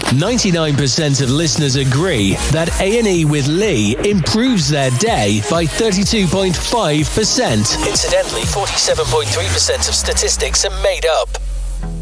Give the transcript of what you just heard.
99% of listeners agree that A&E with Lee improves their day by 32.5%. Incidentally, 47.3% of statistics are made up.